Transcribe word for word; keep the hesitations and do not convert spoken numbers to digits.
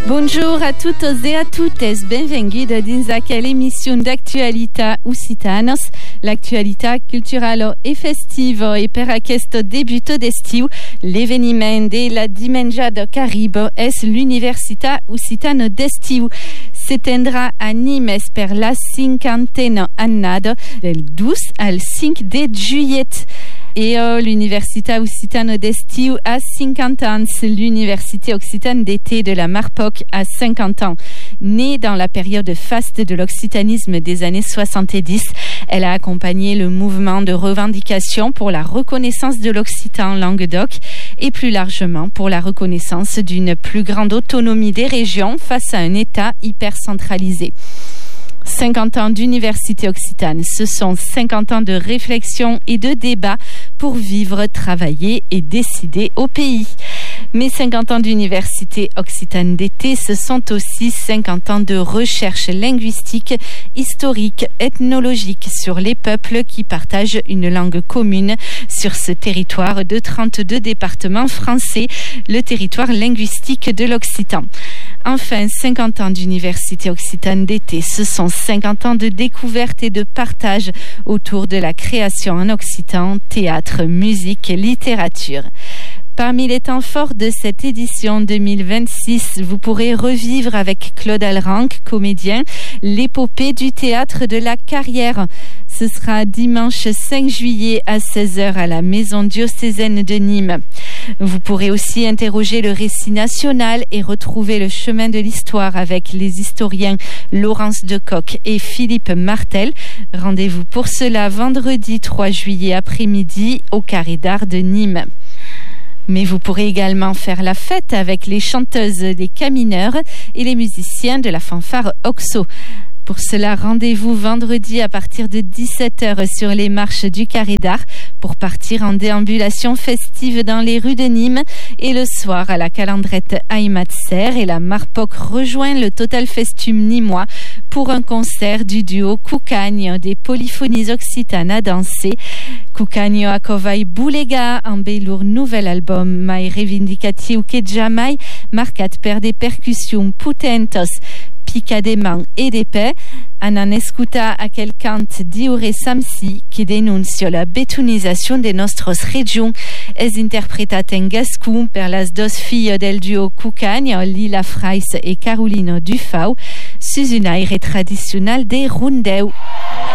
Bonjour a todos e a tuttes, benvinguda dins aquela emissão d'actualitat occitanos, l'actualitat culturale e festiva e per aquest debut d'estiu, l'eveniment de la dimenjada Caribe és l'Universitat Occitana d'Estiu. S'étendra a Nimes per la cinquantena annada del dos al cinc de juillet. Et euh, l'Universitat Occitana d'Estiu a cinquante ans, l'Université Occitane d'été de la Marpoc a cinquante ans. Née dans la période faste de l'occitanisme des années soixante-dix, elle a accompagné le mouvement de revendication pour la reconnaissance de l'occitan Languedoc et plus largement pour la reconnaissance d'une plus grande autonomie des régions face à un État hyper centralisé. cinquante ans d'université occitane, ce sont cinquante ans de réflexion et de débat pour vivre, travailler et décider au pays. Mais cinquante ans d'université occitane d'été, ce sont aussi cinquante ans de recherche linguistique, historique, ethnologique sur les peuples qui partagent une langue commune sur ce territoire de trente-deux départements français, le territoire linguistique de l'occitan. Enfin, cinquante ans d'université occitane d'été, ce sont cinquante ans de découverte et de partage autour de la création en occitan, théâtre, musique, littérature. Parmi les temps forts de cette édition deux mille vingt-six, vous pourrez revivre avec Claude Alranc, comédien, l'épopée du théâtre de la carrière. Ce sera dimanche cinq juillet à seize heures à la Maison diocésaine de Nîmes. Vous pourrez aussi interroger le récit national et retrouver le chemin de l'histoire avec les historiens Laurence Decoq et Philippe Martel. Rendez-vous pour cela vendredi trois juillet après-midi au Carré d'Art de Nîmes. Mais vous pourrez également faire la fête avec les chanteuses des Camineurs et les musiciens de la fanfare Oxo. Pour cela, rendez-vous vendredi à partir de dix-sept heures sur les marches du Carré d'Art pour partir en déambulation festive dans les rues de Nîmes. Et le soir, à la calandrette Aymatser et la Marpoc rejoint le Total Festum nîmois pour un concert du duo Cucagno des polyphonies occitanes à danser. Cucagno a covai bulega en belur nouvel album mai revendicatiu que jamais, marcat per des percussions potentos, picademan e de pe, en an escuta aquel cant diure samsi que denuncio la betonizzazione de nostros regions es interpretat en gascon per las dos filles del duo Cucagno, Lila Freis e Carolina Dufau, sus un aire tradicional de rundeu.